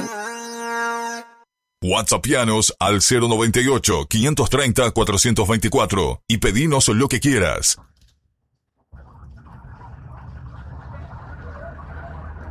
WhatsAppianos al 098-530-424 y pedinos lo que quieras.